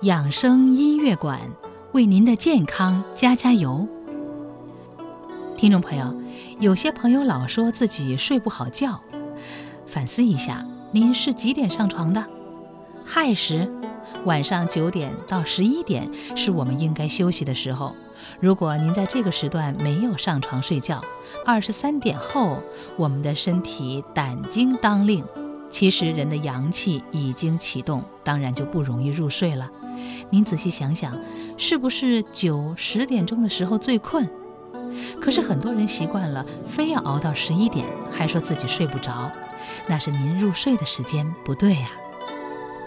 养生音乐馆，为您的健康加加油。听众朋友，有些朋友老说自己睡不好觉，反思一下，您是几点上床的？亥时，晚上9点到11点是我们应该休息的时候。如果您在这个时段没有上床睡觉，23点后，我们的身体胆经当令，其实人的阳气已经启动，当然就不容易入睡了。您仔细想想，是不是9、10点钟的时候最困？可是很多人习惯了，非要熬到11点，还说自己睡不着，那是您入睡的时间不对呀。